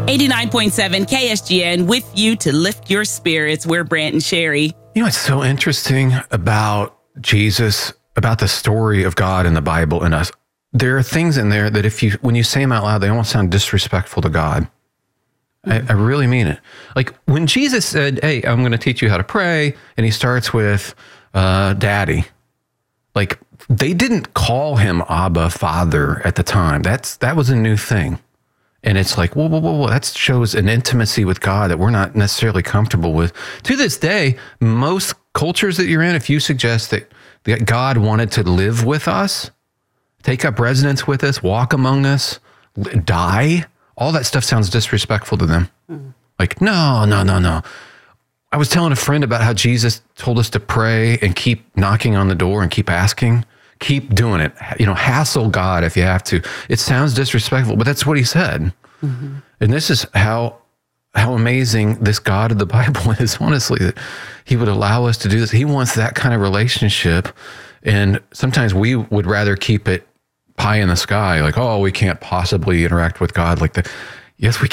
89.7 KSGN with you to lift your spirits. We're Brant and Sherry. You know, it's so interesting about Jesus, about the story of God in the Bible and us. There are things in there that when you say them out loud, they almost sound disrespectful to God. I really mean it. Like when Jesus said, hey, I'm going to teach you how to pray. And he starts with daddy. Like they didn't call him Abba, Father at the time. That was a new thing. And it's like, whoa. That shows an intimacy with God that we're not necessarily comfortable with. To this day, most cultures that you're in, if you suggest that God wanted to live with us, take up residence with us, walk among us, die, all that stuff sounds disrespectful to them. Like, no. I was telling a friend about how Jesus told us to pray and keep knocking on the door and keep asking. Keep doing it. You know, hassle God if you have to. It sounds disrespectful, but that's what he said. Mm-hmm. And this is how amazing this God of the Bible is, honestly, that he would allow us to do this. He wants that kind of relationship. And sometimes we would rather keep it pie in the sky, like, oh, we can't possibly interact with God like that. Yes, we